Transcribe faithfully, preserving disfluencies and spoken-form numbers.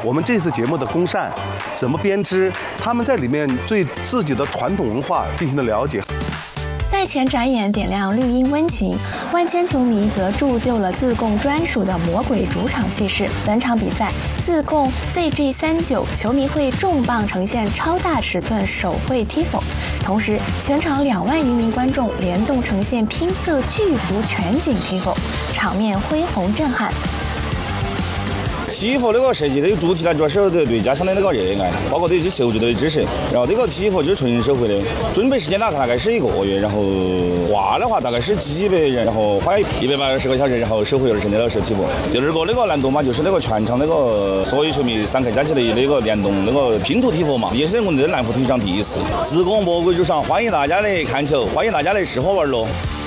我们这次节目的公扇怎么编织，他们在里面对自己的传统文化进行了了解。 赛前展演点亮绿茵温情，万千球迷则铸就了自贡专属的魔鬼主场气势。本场比赛，自贡 Z G 三九球迷会重磅呈现超大尺寸手绘 Tifo， 同时全场两万余名观众联动呈现拼色巨幅全景 Tifo， 场面恢宏震撼。 Tifo 这个设计的主题呢，主要是对家乡的那个热爱，包括对这秀具的支持。然后这个 Tifo 就是纯手绘的，准备时间呢大概是一个月，然后画的话大概是几百人，然后花一百八十个小时，然后手绘而成的老师 Tifo。第二个那个难度嘛，就是那个全场那个所有球迷散开加起来那个联动那个拼图 Tifo 嘛，也是我们的南湖体育场第一次。自贡魔鬼主场，欢迎大家来看球，欢迎大家来吃喝玩乐。